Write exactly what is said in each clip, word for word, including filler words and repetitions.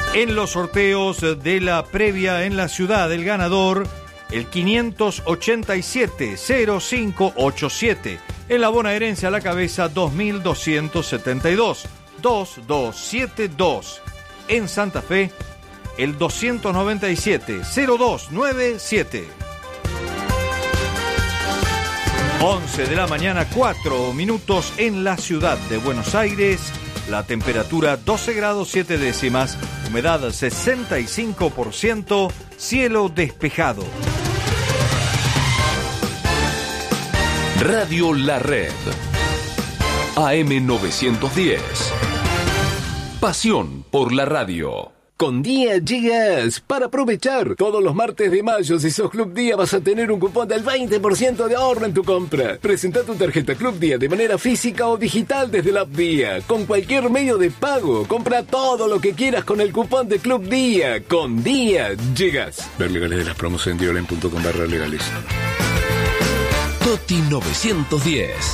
En los sorteos de la previa en la ciudad, el ganador, el quinientos ochenta y siete cero cinco ochenta y siete. En la bonaerense a la cabeza, dos mil doscientos setenta y dos, dos dos siete dos. En Santa Fe, el doscientos noventa y siete cero dos nueve siete. once de la mañana, cuatro minutos en la ciudad de Buenos Aires. La temperatura doce grados siete décimas, humedad sesenta y cinco por ciento, cielo despejado. Radio La Red. A M novecientos diez. Pasión por la radio. Con Día llegas para aprovechar. Todos los martes de mayo, si sos Club Día, vas a tener un cupón del veinte por ciento de ahorro en tu compra. Presenta tu tarjeta Club Día de manera física o digital desde la app Día. Con cualquier medio de pago. Compra todo lo que quieras con el cupón de Club Día. Con Día llegas. Ver legales de las promos en diolen punto com barra legales. Toti novecientos diez.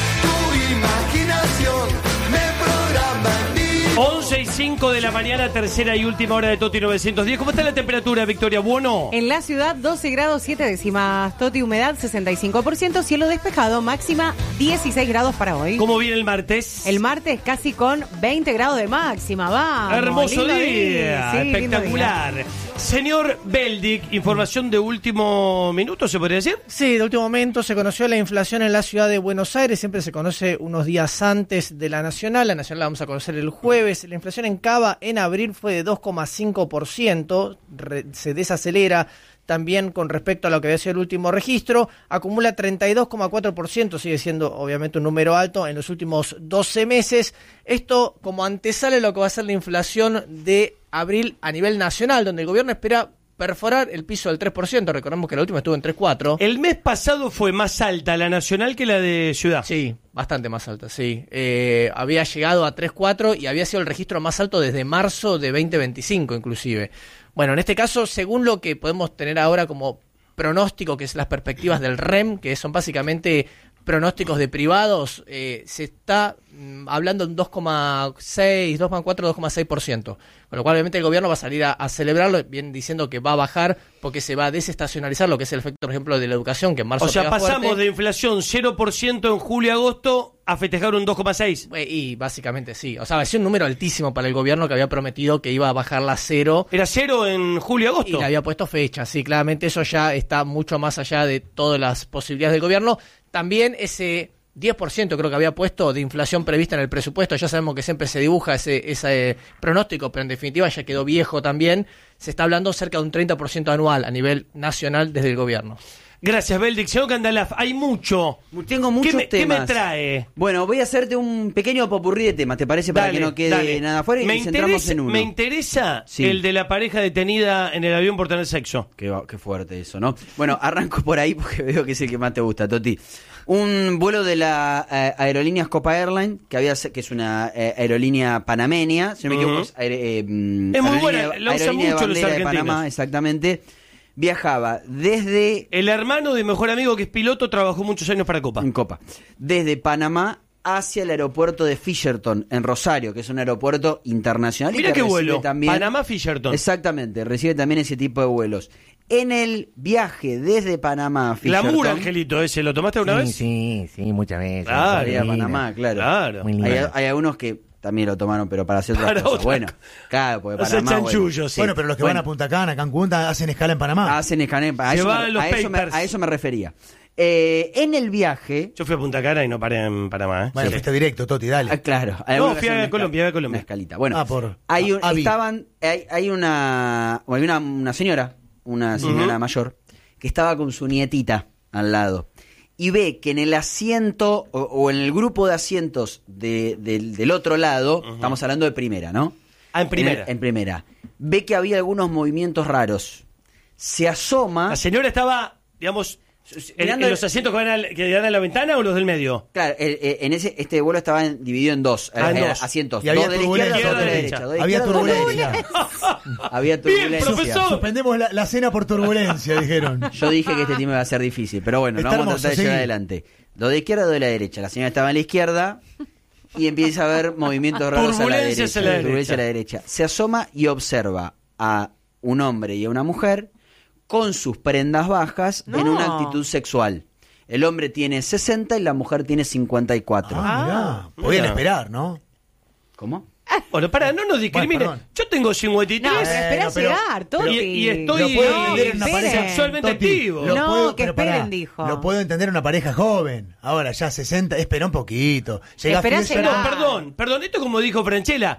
Tu imaginación me programa en mí. once y cinco de la mañana, tercera y última hora de Toti novecientos diez. ¿Cómo está la temperatura, Victoria? ¿Bueno? En la ciudad, doce grados siete décimas. Toti, humedad sesenta y cinco por ciento, cielo despejado, máxima dieciséis grados para hoy. ¿Cómo viene el martes? El martes casi con veinte grados de máxima, va. Hermoso día, día. Sí, espectacular. Día. Señor Beldic, información de último minuto, ¿se podría decir? Sí, de último momento se conoció la inflación en la ciudad de Buenos Aires. Siempre se conoce unos días antes de la nacional. La nacional la vamos a conocer el jueves. La inflación en Cava en abril fue de dos coma cinco por ciento. Re- se desacelera también con respecto a lo que había sido el último registro. Acumula treinta y dos coma cuatro por ciento. Sigue siendo obviamente un número alto en los últimos doce meses. Esto como antesale lo que va a ser la inflación de abril a nivel nacional, donde el gobierno espera perforar el piso del tres por ciento. Recordemos que la última estuvo en tres coma cuatro. El mes pasado fue más alta la nacional que la de ciudad. Sí, bastante más alta, sí. Eh, había llegado a tres coma cuatro y había sido el registro más alto desde marzo de veinte veinticinco inclusive. Bueno, en este caso, según lo que podemos tener ahora como pronóstico, que es las perspectivas del R E M, que son básicamente pronósticos de privados, eh, se está mm, hablando de un dos coma seis, dos coma cuatro, dos coma seis por ciento. Con lo cual, obviamente, el gobierno va a salir a, a celebrarlo, bien diciendo que va a bajar porque se va a desestacionalizar lo que es el efecto, por ejemplo, de la educación, que en marzo O sea, pega pasamos fuerte. de inflación cero por ciento en julio-agosto a festejar un dos coma seis. Y básicamente sí. O sea, va a ser un número altísimo para el gobierno que había prometido que iba a bajarla a cero. Era cero en julio-agosto. Y le había puesto fecha, sí, claramente eso ya está mucho más allá de todas las posibilidades del gobierno. También ese diez por ciento creo que había puesto de inflación prevista en el presupuesto, ya sabemos que siempre se dibuja ese, ese pronóstico, pero en definitiva ya quedó viejo también. Se está hablando cerca de un treinta por ciento anual a nivel nacional desde el gobierno. Gracias, Beldic. Señor Candalaf, hay mucho. Tengo muchos ¿Qué me, temas. ¿Qué me trae? Bueno, voy a hacerte un pequeño popurrí de temas, ¿te parece? Para Dale, que no quede dale. nada afuera y me nos centramos interesa, en uno. Me interesa Sí. el de la pareja detenida en el avión por tener sexo. Qué, qué fuerte eso, ¿no? Bueno, arranco por ahí porque veo que es el que más te gusta, Toti. Un vuelo de la eh, aerolínea Copa Airlines, que había que es una eh, aerolínea panameña, si no me Uh-huh. equivoco, es, aer- eh, Es muy buena, la usan aerolínea mucho los bandera de argentinos. Panamá, exactamente. Viajaba desde El hermano de mejor amigo que es piloto trabajó muchos años para Copa. en Copa, desde Panamá hacia el aeropuerto de Fisherton, en Rosario, que es un aeropuerto internacional. y Mira que qué recibe vuelo. también- Panamá Fisherton. Exactamente, recibe también ese tipo de vuelos. En el viaje desde Panamá a Fisherton... Glamour, Angelito, ese. ¿Lo tomaste alguna Sí, vez? sí, sí, muchas veces. Claro. Para ir a Panamá, claro. Claro. Muy Hay, lindo. hay algunos que también lo tomaron, pero para hacer otras Para cosas. otra Bueno, cosa. claro, porque O sea, Panamá... bueno, chanchullos. Bueno, pero los que Bueno. van a Punta Cana, Cancún, hacen escala en Panamá. hacen escaneo. A, Se eso van me- los a, eso me, papers. a eso me refería. Eh, en el viaje... Yo fui a Punta Cana y no paré en Panamá. ¿eh? Bueno, Sí. fuiste directo, Toti, dale. Ah, claro. hay No, algunos que fui a hacen una Colombia, esca- fui a Colombia. Una escalita. Bueno, Ah, por- hay, un- ah, Avi. estaban, hay, hay una, o hay una, una señora, una señora Ujú. mayor, que estaba con su nietita al lado. Y ve que en el asiento, o, o en el grupo de asientos de, del- del otro lado, estamos hablando de primera, ¿no? Ah, en primera. En, en primera. Ve que había algunos movimientos raros. Se asoma... La señora estaba, digamos, en, Mirando en el- los asientos que, van al- que dan a la ventana o los del medio. Claro, el- el- en ese este vuelo estaba en- dividido en dos, Ah, en eh, dos. asientos. Y había dos de la izquierda, turbulencia. dos de la Derecha. derecha. dos de Había izquierda, dos de la turbulencia. derecha. Había Bien, turbulencia. profesor. Suspendemos la, la cena por turbulencia, dijeron. Yo dije que este tema iba a ser difícil, pero bueno, lo Está vamos a hermoso, tratar de llevar sí. adelante. Dos de izquierda, dos de la derecha. La señora estaba en la izquierda, y empieza a ver movimientos raros a la derecha. Turbulencias a la derecha. Turbulencia a la derecha. Se asoma y observa a un hombre y a una mujer con sus prendas bajas No. en una actitud sexual. El hombre tiene sesenta y la mujer tiene cincuenta y cuatro. Ah, mirá. Podían Mira. esperar, ¿no? ¿Cómo? Bueno, para, no nos discriminen. Bueno, perdón. Yo tengo cincuenta y tres No, pero espera Bueno, pero- llegar, Toti. y, y estoy Lo puedo entender en una esperen. pareja sexualmente Toti, activo. lo No, puedo- que pero pará, esperen, dijo. Lo puedo entender en una pareja joven. Ahora ya sesenta, espera un poquito. Llega Esperá fiesta- llegar. Perdón, perdón, perdón, esto como dijo Franchella.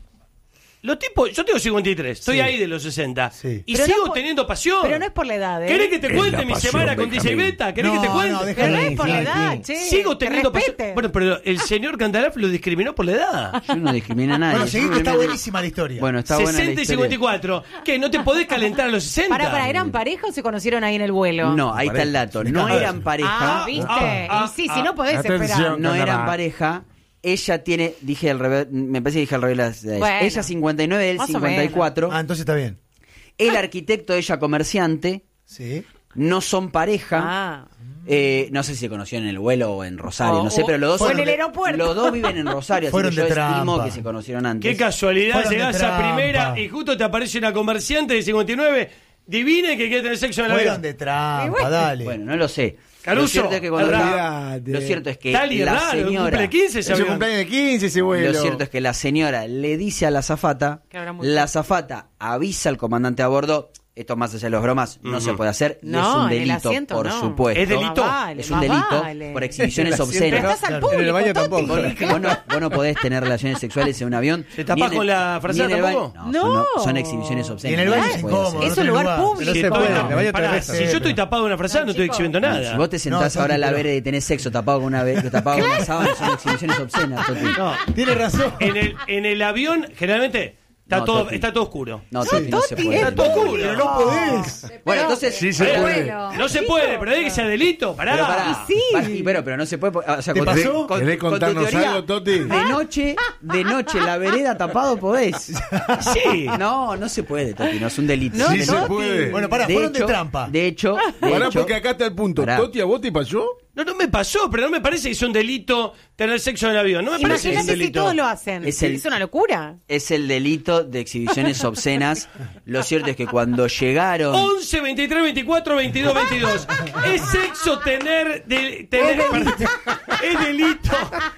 Los tipos, yo tengo cincuenta y tres, estoy Sí. ahí de los sesenta. Sí. Y Pero sigo no por- teniendo pasión. Pero no es por la edad, ¿eh? ¿Querés que te Es cuente la mi pasión, semana con D J Benjamín. Beta? ¿Querés No, que te cuente? no, Pero déjalo no ahí, es por la Frankie. edad, che. Sigo que teniendo respete. pasión. Bueno, pero el señor Cantaraf lo discriminó por la edad. Yo no discrimino a nadie. Bueno, seguí que está Simplemente- buenísima la historia. Bueno, está buena la sesenta y historia. cincuenta y cuatro. ¿Qué? ¿No te podés calentar a los sesenta? Para, para, ¿eran pareja o se conocieron ahí en el vuelo? No, ahí está el dato. No eran pareja. Ah, ¿viste? Ah, ah, y sí, ah, si no podés atención. esperar. No Cantará. eran pareja. Ella tiene, dije al revés, me parece que dije al revés las edades. Bueno. Ella cincuenta y nueve, él Más o cincuenta y cuatro. Ah, entonces está bien. El arquitecto, ella comerciante. Sí. No son pareja. Ah. Eh, no sé si se conocieron en el vuelo o en Rosario, O- no sé, pero los dos o son- en el aeropuerto. Los dos viven en Rosario, así Fueron que yo de estimo trampa. que se conocieron antes. Qué casualidad, Fueron de llegás a trampa. primera y justo te aparece una comerciante de cincuenta y nueve. Divine que quiere tener sexo en la Fueron vida. de trampa, Y bueno. dale. Bueno, no lo sé. Caruso, lo cierto es que cuando es la- raro. lo cierto es que Tali es la raro, señora cumple quince ese Es su avión. cumpleaños de quince ese vuelo. Lo cierto es que la señora le dice a la azafata, Que habrá muy la poco. azafata avisa al comandante a bordo, esto más allá de los bromas, no se puede hacer, y No, es un en el delito, asiento por no. supuesto. ¿Es delito? Más vale, Es un más delito vale. por exhibiciones El asiento. obscenas. Pero estás al En público, el baño Toti. tampoco. Vos no, vos no podés tener relaciones sexuales en un avión. ¿Te tapás ni en el- con la ni frazada en el baño. tampoco? No, son- No. son, exhibiciones obscenas. Y en el baño no es se puede incómodo, hacer. no Es un tenés lugar lugar. público. No se puede, en el baño te Pará, resta. si yo estoy tapado en una frazada, no estoy chicos. exhibiendo Si nada. vos te sentás No, ahora a la Toti, vera y tenés sexo tapado con una ve- tapado con una sábana, son exhibiciones obscenas, Toti. No, Tiene razón. en el, en el avión, generalmente, está, No, todo, Toti. está todo oscuro. No, Toti, no se Toti, puede. Está todo oscuro. Pero no podés. Bueno, entonces. Sí se Eh, puede. No se puede, pero hay que sea delito. Pará. Pero pará, Sí. pará, y pero, pero no se puede. O sea, ¿Te con, pasó? con- ¿Querés con tu contarnos teoría, algo, Toti? De noche, de noche, la vereda tapado podés. Sí. No, no se puede, Toti, no es un delito. No, Sí Es se un Toti. delito. puede. Bueno, pará, de fueron hecho, de trampa. De hecho, de Pará, hecho- porque acá está el punto. Pará. ¿Toti, a vos te pasó? No, no me pasó, pero no me parece que es un delito tener sexo en el avión. No me parece que es un Imagínate si delito. todos lo hacen. Es Es, el- una locura. es el delito de exhibiciones obscenas. Lo cierto es que cuando llegaron. once, veintitrés, veinticuatro, veintidós, veintidós. ¿Es sexo tener... De, tener perdón, ¿Es delito?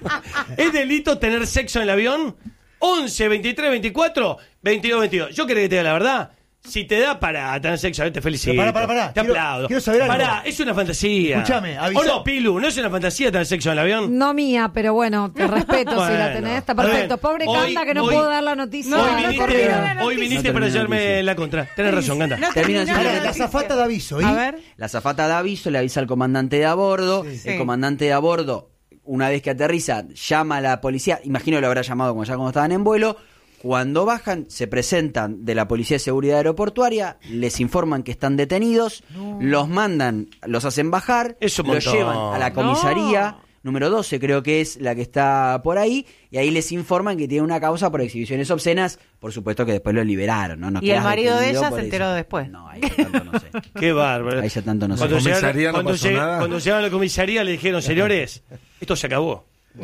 ¿Es delito tener sexo en el avión? once, veintitrés, veinticuatro, veintidós, veintidós. Yo creo que te diga la verdad. Si te da para tener sexo, te felicito. Pero pará, pará, pará. Te Quiero- aplaudo. quiero saber algo. Pará, es una fantasía. Escuchame, ¿O avisa- no, Pilu? ¿No es una fantasía tener sexo en el avión? No mía, pero bueno, te respeto si la Bueno, tenés. Está está perfecto. bien. Pobre Hoy- Canda que no hoy- puedo dar la noticia. No, hoy no viniste, terminó la hoy noticia. viniste No para terminó la llevarme noticia. la contra. Tenés razón, Ganda. No Termina terminó diciendo- la Pará, la noticia. azafata de aviso. ¿y? A ver. La azafata da aviso, le avisa al comandante de a bordo. Sí. El Sí. comandante de a bordo, una vez que aterriza, llama a la policía. Imagino que lo habrá llamado como ya cuando estaban en vuelo. Cuando bajan, se presentan de la Policía de Seguridad Aeroportuaria, les informan que están detenidos, los mandan, los hacen bajar, Es un los montón. llevan a la comisaría, No. número doce creo que es la que está por ahí, y ahí les informan que tiene una causa por exhibiciones obscenas. Por supuesto que después lo liberaron, ¿no? No Y el quedás marido de detenido ella por se eso. enteró después. No, ahí ya tanto no sé. Qué bárbaro. Ahí ya tanto no sé. Cuando ¿En la llegaron, comisaría no cuando pasó lleg- nada? cuando llegaron a la comisaría le dijeron, señores, esto se acabó.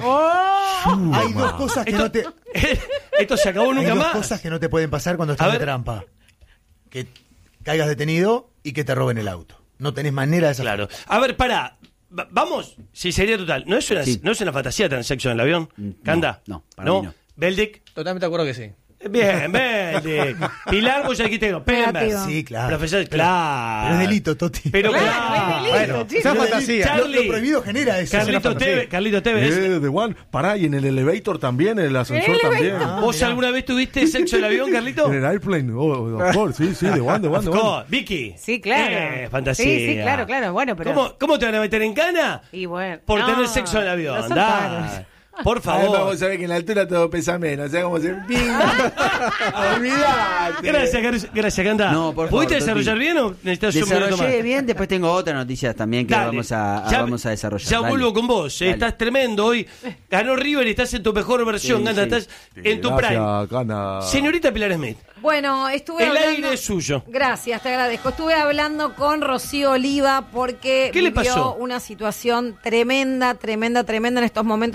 Hay dos cosas que Esto, no te. esto se acabó Hay nunca dos más. cosas que no te pueden pasar cuando A estás de ver. trampa. Que caigas detenido y que te roben el auto. No tenés manera de hacer. Claro. A ver, pará. Va- Vamos, si sería total. ¿No es una, Sí. ¿no es una fantasía tener sexo en el avión? No, ¿Canda? no, para mí no. ¿Beldic? Totalmente de acuerdo que sí. Bien, Beldic. Pilar, vos ya dijiste que no. Negativo. Pelenberg. Sí, claro. Profesor, claro. Pero es delito, Toti. Pero Claro, claro. es delito, Bueno, chicos. esa Lo- fantasía. Lo, Charlie. lo prohibido genera eso. Carlito Tevez, Carlito Tevez. Eh, The One. Pará, y en el elevator también, en el ascensor también. Ah, ¿Vos mirá. alguna vez tuviste sexo en el avión, Carlito? En el airplane. Oh, of course, sí, sí, The One, The One, The Of One. course. Vicky. Sí, claro. Eh, fantasía. Sí, sí, claro, claro. Bueno, pero. ¿Cómo, ¿Cómo te van a meter en cana? Y bueno. Por no, tener sexo en el avión. no son Dale. paros. Por favor. Vos sabés que en la altura todo pesa menos. O sea, como se. Olvidate. Gracias, Gar- gracias, Canta. No, por favor, ¿Pudiste Toti. desarrollar bien o necesitas un minuto más? Desarrollé bien, después tengo otras noticias también que Dale. vamos a, Ya- vamos a desarrollar. Ya Dale. vuelvo con vos. eh, Dale. Estás tremendo hoy. Ganó River y estás en tu mejor versión, Sí, Ganda. sí. Estás en tu Gracias, prime. Cana. Señorita Pilar Smith, Bueno, estuve el hablando... aire es suyo. Gracias, te agradezco. Estuve hablando con Rocío Oliva porque ¿Qué le vivió pasó? una situación tremenda, tremenda, tremenda. En estos momentos se está juntando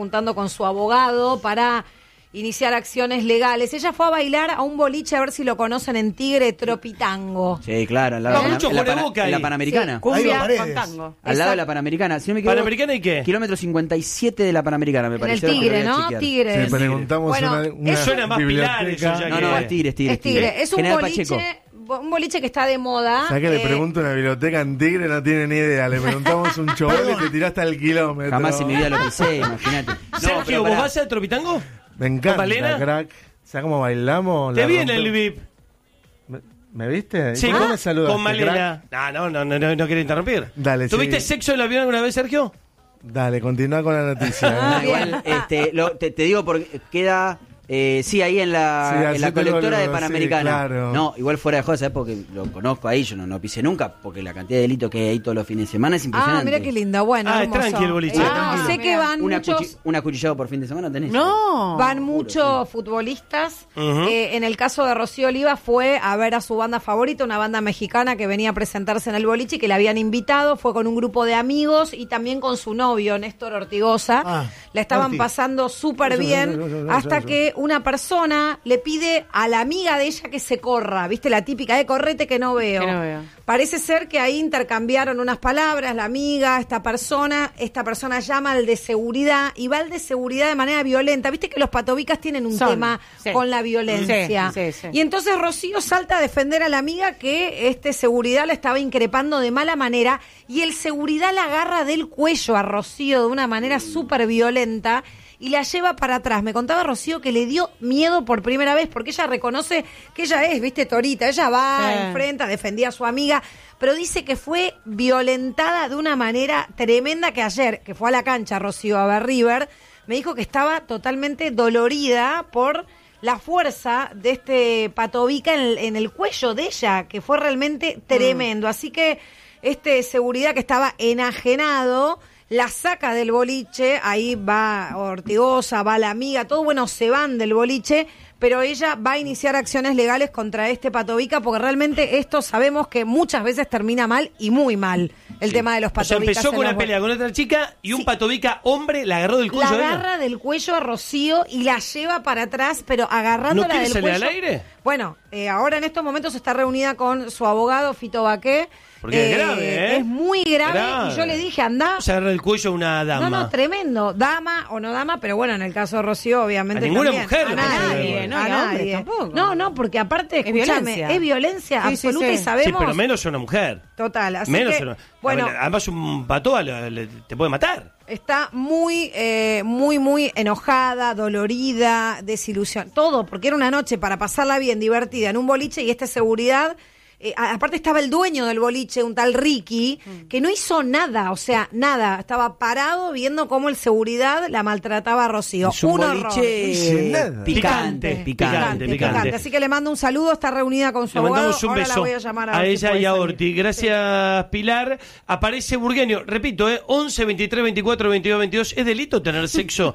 juntando con su abogado para iniciar acciones legales. Ella fue a bailar a un boliche, a ver si lo conocen, en Tigre, Tropitango. Sí, claro, al lado No, de la, mucho en la, juega pana- Boca en la ahí. Panamericana. Sí, cumbia Ahí va con Paredes. tango. Al lado de Exacto. la Panamericana. Si no me equivoco, ¿Panamericana y qué? Kilómetro cincuenta y siete de la Panamericana, me En el parece. ahora Tigre, lo voy a ¿no? chequear. Tigre. Le preguntamos Bueno, una, una eso suena más Pilar, biblioteca. eso ya No, no, es Tigre, es Tigre. Es Tigre. Es un General boliche, Pacheco. un boliche que está de moda. ¿Sabes que le eh, pregunto a una biblioteca en Tigre? No tiene ni idea. Le preguntamos un chorro y te tiraste al kilómetro. Jamás en mi vida lo pensé, imagínate. No, Sergio, pero ¿vos pará. vas al Tropitango? Me encanta, ¿Malena? crack. ¿Sabes cómo bailamos? Te La vi en rompe- el V I P. ¿Me, me viste? Sí, ¿Y ¿Cómo con, me saludaste, con Malena. crack? No, no, no, no, no quiero interrumpir. Dale, ¿Tuviste sí. sexo en el avión alguna vez, Sergio? Dale, continúa con la noticia. Ah, No, igual, este, lo- te, te digo porque queda... Eh, sí, ahí en la, Sí, en la así te colectora lo- de sí, Panamericana. claro. No, igual fuera de joda, ¿sabes? Porque lo conozco ahí, yo no, no pisé nunca, porque la cantidad de delitos que hay ahí todos los fines de semana es Ah, impresionante. mira qué lindo. Bueno, Ah, es hermoso. tranqui el boliche. Ah, Ah, sé que mira. van Una muchos... cuchi- un acuchillado por fin de semana tenés. No. Van muchos futbolistas. Ujú. Eh, en el caso de Rocío Oliva fue a ver a su banda favorita, una banda mexicana que venía a presentarse en el boliche y que la habían invitado. Fue con un grupo de amigos y también con su novio, Néstor Ortigosa. Ah, la estaban Orti. pasando súper Eso, bien eso, eso, eso, hasta eso. que una persona le pide a la amiga de ella que se corra. ¿Viste? La típica de correte que no veo. Que no veo. Parece ser que ahí intercambiaron unas palabras, la amiga, esta persona, esta persona llama al de seguridad y va al de seguridad de manera violenta. Viste que los patobicas tienen un Son, tema sí. con la violencia. Sí, sí, sí. Y entonces Rocío salta a defender a la amiga que este seguridad la estaba increpando de mala manera y el seguridad la agarra del cuello a Rocío de una manera súper violenta y la lleva para atrás. Me contaba Rocío que le dio miedo por primera vez porque ella reconoce que ella es, viste, Torita. Ella va, Sí. enfrenta, defendía a su amiga, pero dice que fue violentada de una manera tremenda que ayer, que fue a la cancha Rocío a ver River, me dijo que estaba totalmente dolorida por la fuerza de este patobica en el, en el cuello de ella, que fue realmente tremendo. Así que este seguridad que estaba enajenado la saca del boliche, ahí va Ortigosa, va la amiga, todo bueno, se van del boliche, pero ella va a iniciar acciones legales contra este patobica porque realmente esto sabemos que muchas veces termina mal y muy mal el tema de los O sea, patobicas. empezó en con los una pelea con otra chica y un Sí. patobica hombre la agarró del la cuello de ella. agarra del cuello a Rocío y la lleva para atrás, pero ¿No agarrándola quiere del salir cuello. al aire? Bueno, eh, ahora en estos momentos está reunida con su abogado Fito Baqué. Porque es grave, ¿eh? Es muy grave, Grave. y yo le dije, anda. Se agarra el cuello a una dama. No, no, tremendo. Dama o no dama, pero bueno, en el caso de Rocío, obviamente. A ninguna también. mujer A le nadie, puede hacer, no, ¿no? a Y a hombres nadie. tampoco. No, no, porque aparte, Es escúchame, violencia. es violencia Sí, sí, absoluta sí. y Sí, sabemos. pero menos una mujer. Total, así menos que, una. bueno, Además, un patoa le- le- te puede matar. está muy, eh, muy, muy enojada, dolorida, desilusión, todo, porque era una noche para pasarla bien, divertida, en un boliche y esta seguridad. Eh, a- aparte estaba el dueño del boliche, un tal Ricky, que no hizo nada, o sea, nada. Estaba parado viendo cómo el seguridad la maltrataba a Rocío. Es un horror. boliche hice nada. picante, picante, picante. Así que le mando un saludo, está reunida con su Le abogado. mandamos un Ahora beso la voy a llamar a, a ver si ella puede y a salir. Orti. Gracias, Pilar. Aparece Burgueño. Repito, ¿eh? once, veintitrés, veinticuatro, veintidós, veintidós. ¿Es delito tener sexo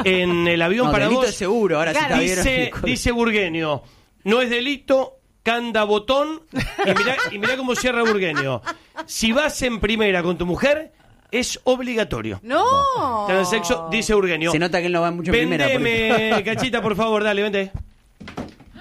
en el avión No, para delito vos? es seguro, ahora sí está bien. Dice, dice Burgueño, no es delito, canda botón. Y mirá, y mirá cómo cierra Burgueño. Si vas en primera con tu mujer, es obligatorio No. tener sexo, dice Burgueño. Se nota que él no va mucho en primera. porque- Vendeme, Cachita, por favor, dale, vente.